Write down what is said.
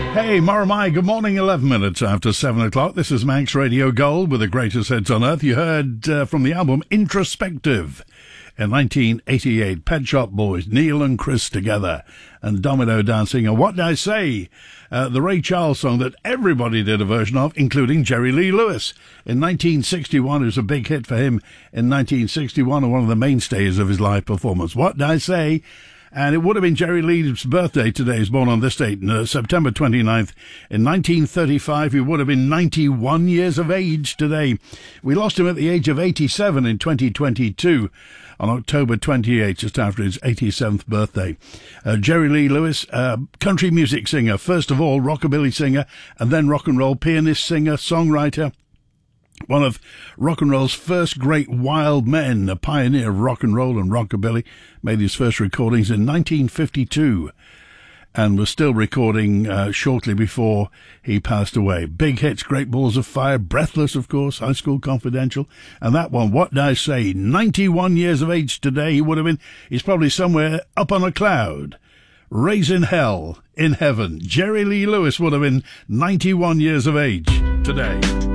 Hey, Moramai, good morning, 11 minutes after 7 o'clock. This is Manx Radio Gold with the greatest hits on earth. You heard from the album Introspective in 1988. Pet Shop Boys, Neil and Chris together, and Domino dancing. And What Did I Say? The Ray Charles song that everybody did a version of, including Jerry Lee Lewis. In 1961, it was a big hit for him in 1961 and one of the mainstays of his live performance. What Did I Say? And it would have been Jerry Lee's birthday today. He's born on this date, September 29th. In 1935, he would have been 91 years of age today. We lost him at the age of 87 in 2022, on October 28th, just after his 87th birthday. Jerry Lee Lewis, country music singer, first of all, rockabilly singer, and then rock and roll pianist, singer, songwriter. One of rock and roll's first great wild men, a pioneer of rock and roll and rockabilly, made his first recordings in 1952 and was still recording shortly before he passed away. Big hits, Great Balls of Fire, Breathless, of course, High School Confidential, and that one, What Did I Say? 91 years of age today, he would have been. He's probably somewhere up on a cloud, raising hell in heaven. Jerry Lee Lewis would have been 91 years of age today.